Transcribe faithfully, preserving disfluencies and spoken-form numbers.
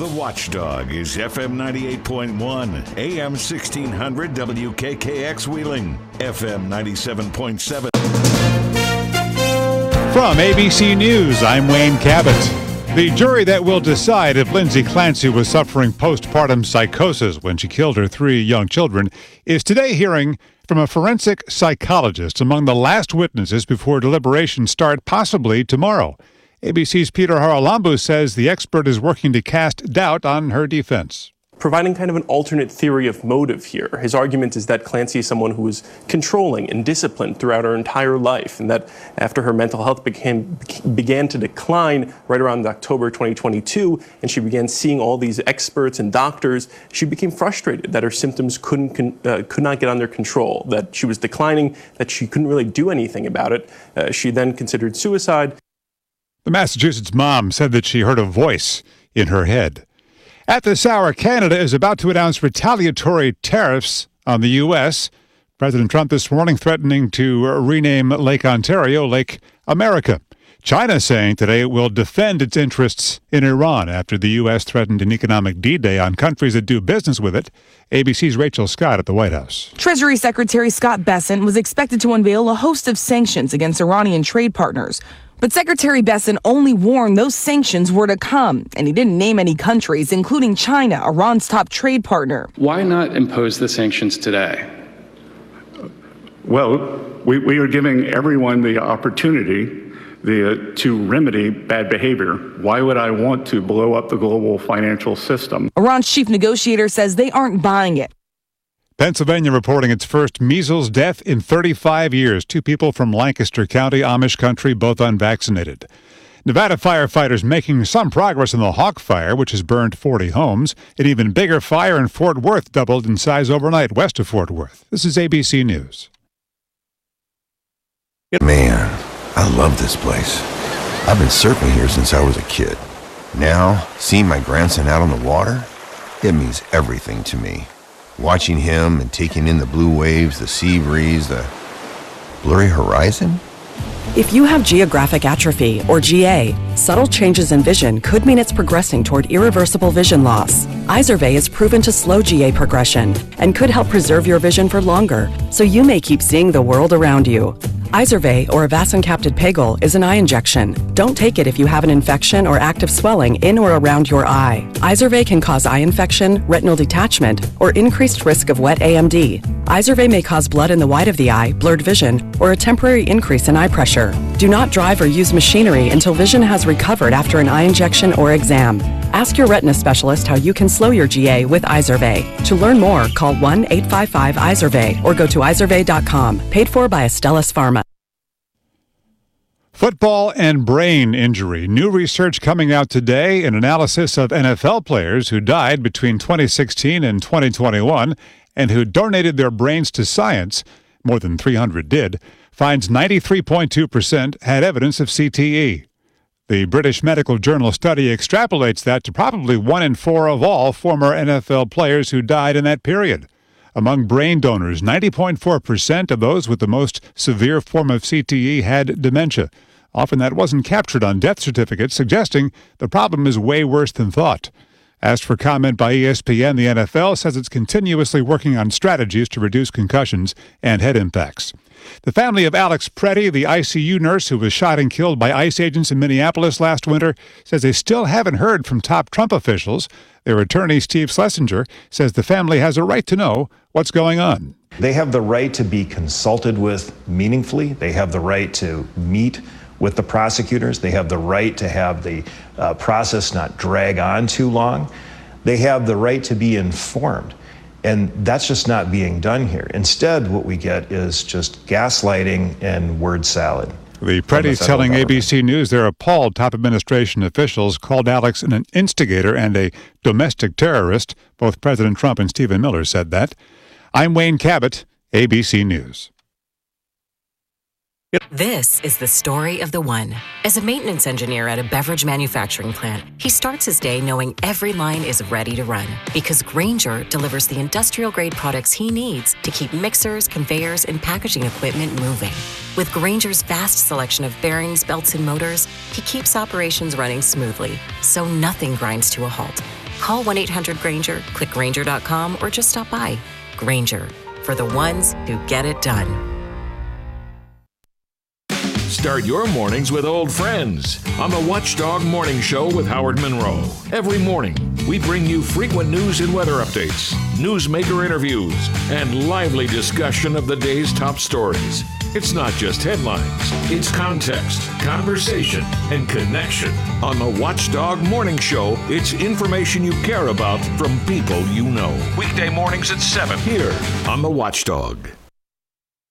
The Watchdog is F M ninety-eight point one, A M sixteen hundred W K K X Wheeling, F M ninety-seven point seven. From A B C News, I'm Wayne Cabot. The jury that will decide if Lindsay Clancy was suffering postpartum psychosis when she killed her three young children is today hearing from a forensic psychologist among the last witnesses before deliberations start possibly tomorrow. A B C's Peter Haralambou says the expert is working to cast doubt on her defense. Providing kind of an alternate theory of motive here. His argument is that Clancy is someone who was controlling and disciplined throughout her entire life, and that after her mental health became, began to decline right around October twenty twenty-two, and she began seeing all these experts and doctors, she became frustrated that her symptoms couldn't uh, could not get under control, that she was declining, that she couldn't really do anything about it. Uh, she then considered suicide. The Massachusetts mom said that she heard a voice in her head. At this hour, Canada is about to announce retaliatory tariffs on the U S. President Trump this morning threatening to rename Lake Ontario Lake America. China saying today it will defend its interests in Iran after the U S threatened an economic D-Day on countries that do business with it. A B C's Rachel Scott at the White House. Treasury Secretary Scott Bessent was expected to unveil a host of sanctions against Iranian trade partners. But Secretary Bessent only warned those sanctions were to come, and he didn't name any countries, including China, Iran's top trade partner. Why not impose the sanctions today? Well, we, we are giving everyone the opportunity the, uh, to remedy bad behavior. Why would I want to blow up the global financial system? Iran's chief negotiator says they aren't buying it. Pennsylvania reporting its first measles death in thirty-five years. Two people from Lancaster County, Amish country, both unvaccinated. Nevada firefighters making some progress in the Hawk Fire, which has burned forty homes. An even bigger fire in Fort Worth doubled in size overnight west of Fort Worth. This is A B C News. Man, I love this place. I've been surfing here since I was a kid. Now, seeing my grandson out on the water, it means everything to me. Watching him and taking in the blue waves, the sea breeze, the blurry horizon. If you have geographic atrophy, or G A, subtle changes in vision could mean it's progressing toward irreversible vision loss. Izervay is proven to slow G A progression and could help preserve your vision for longer, so you may keep seeing the world around you. Izervay, or avacincaptad pegol, is an eye injection. Don't take it if you have an infection or active swelling in or around your eye. Izervay can cause eye infection, retinal detachment, or increased risk of wet A M D. Izervay may cause blood in the white of the eye, blurred vision, or a temporary increase in eye pressure. Do not drive or use machinery until vision has recovered after an eye injection or exam. Ask your retina specialist how you can slow your G A with Izervay. To learn more, call one eight five five Izervay or go to izervay dot com. Paid for by Astellas Pharma. Football and brain injury. New research coming out today, an analysis of N F L players who died between twenty sixteen and twenty twenty-one and who donated their brains to science, more than three hundred did, finds ninety-three point two percent had evidence of C T E. The British Medical Journal study extrapolates that to probably one in four of all former N F L players who died in that period. Among brain donors, ninety point four percent of those with the most severe form of C T E had dementia. Often that wasn't captured on death certificates, suggesting the problem is way worse than thought. Asked for comment by E S P N, the N F L says it's continuously working on strategies to reduce concussions and head impacts. The family of Alex Preddy, the I C U nurse who was shot and killed by ICE agents in Minneapolis last winter, says they still haven't heard from top Trump officials. Their attorney, Steve Schlesinger, says the family has a right to know what's going on. They have the right to be consulted with meaningfully. They have the right to meet with the prosecutors. They have the right to have the uh, process not drag on too long. They have the right to be informed. And that's just not being done here. Instead, what we get is just gaslighting and word salad. The Preddy's telling A B C News they're appalled top administration officials called Alex an instigator and a domestic terrorist. Both President Trump and Stephen Miller said that. I'm Wayne Cabot, A B C News. This is the story of the one. As a maintenance engineer at a beverage manufacturing plant, he starts his day knowing every line is ready to run because Grainger delivers the industrial-grade products he needs to keep mixers, conveyors, and packaging equipment moving. With Grainger's vast selection of bearings, belts, and motors, he keeps operations running smoothly, so nothing grinds to a halt. Call one eight hundred Grainger, click Grainger dot com, or just stop by. Grainger, for the ones who get it done. Start your mornings with old friends on the Watchdog Morning Show with Howard Monroe. Every morning, we bring you frequent news and weather updates, newsmaker interviews, and lively discussion of the day's top stories. It's not just headlines, it's context, conversation, and connection. On the Watchdog Morning Show, it's information you care about from people you know. Weekday mornings at seven here on the Watchdog.